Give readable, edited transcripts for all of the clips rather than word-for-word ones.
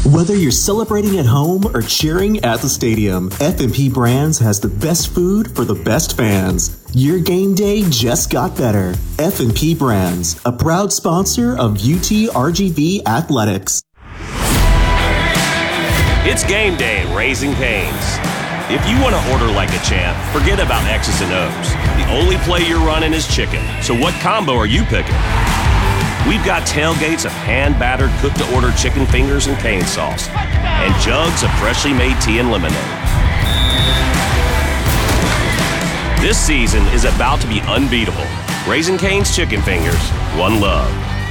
Whether you're celebrating at home or cheering at the stadium, F&P Brands has the best food for the best fans. Your game day just got better. F&P Brands, a proud sponsor of UTRGV Athletics. It's game day at Raising Cane's. If you want to order like a champ, forget about X's and O's. The only play you're running is chicken. So what combo are you picking? We've got tailgates of hand-battered, cooked-to-order chicken fingers and cane sauce, and jugs of freshly made tea and lemonade. This season is about to be unbeatable. Raising Cane's Chicken Fingers, one love.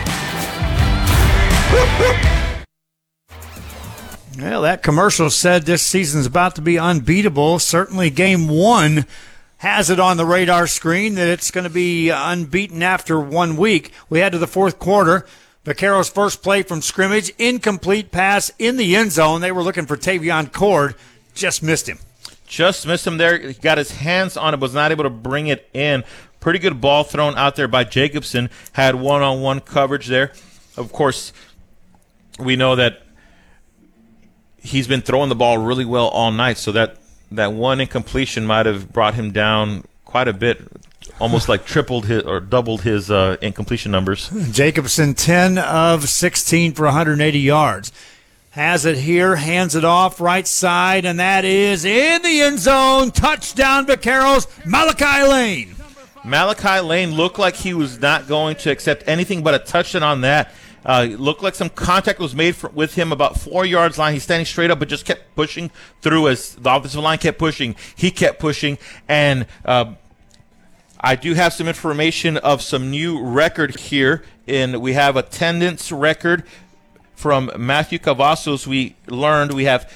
Well, that commercial said this season's about to be unbeatable. Certainly game one has it on the radar screen that it's going to be unbeaten after 1 week. We head to the fourth quarter. Vaqueros' first play from scrimmage, incomplete pass in the end zone. They were looking for Tavion Cord. Just missed him. Just missed him there. He got his hands on it, was not able to bring it in. Pretty good ball thrown out there by Jacobson. Had one-on-one coverage there. Of course, we know that he's been throwing the ball really well all night, so that one incompletion might have brought him down quite a bit, almost like tripled his or doubled his incompletion numbers. Jacobson, 10 of 16 for 180 yards. Has it here, hands it off right side, and that is in the end zone. Touchdown, Vaqueros, Malachi Lane. Malachi Lane looked like he was not going to accept anything but a touchdown on that. Looked like some contact was made with him about 4 yards line. He's standing straight up, but just kept pushing through as the offensive line kept pushing. He kept pushing, and I do have some information of some new record here. We have attendance record from Matthew Cavazos. We learned we have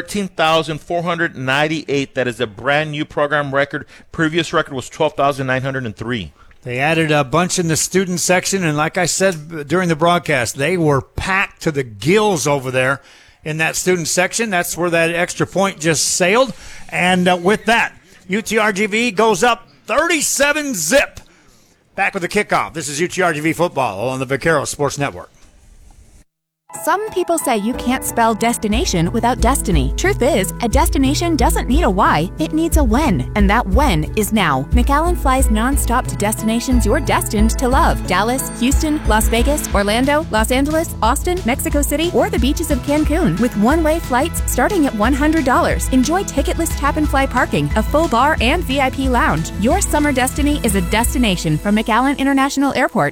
13,498. That is a brand new program record. Previous record was 12,903. They added a bunch in the student section, and like I said during the broadcast, they were packed to the gills over there in that student section. That's where that extra point just sailed. And with that, UTRGV goes up 37-zip. Back with the kickoff. This is UTRGV football on the Vaqueros Sports Network. Some people say you can't spell destination without destiny. Truth is, a destination doesn't need a why, it needs a when. And that when is now. McAllen flies nonstop to destinations you're destined to love. Dallas, Houston, Las Vegas, Orlando, Los Angeles, Austin, Mexico City, or the beaches of Cancun. With one-way flights starting at $100. Enjoy ticketless tap-and-fly parking, a full bar, and VIP lounge. Your summer destiny is a destination from McAllen International Airport.